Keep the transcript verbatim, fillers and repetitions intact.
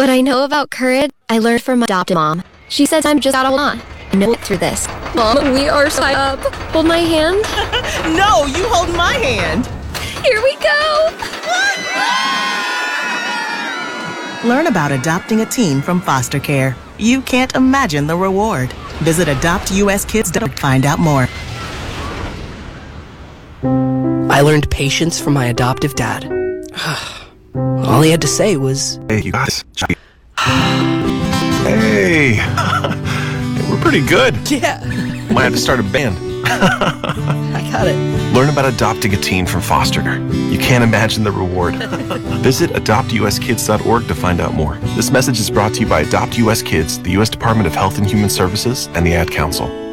What I know about courage, I learned from my adopted mom. She says I'm just gotta hold on. No through this. Mom, we are so up. Hold my hand. No, you hold my hand. Here we go. Learn about adopting a teen from foster care. You can't imagine the reward. Visit adopt u s kids dot org to find out more. I learned patience from my adoptive dad. All he had to say was, "Hey, you guys." Hey, we're pretty good. Yeah. Might have to start a band. I got it. Learn about adopting a teen from foster care. You can't imagine the reward. Visit adopt u s kids dot org to find out more. This message is brought to you by Adopt U S Kids, the U S Department of Health and Human Services, and the Ad Council.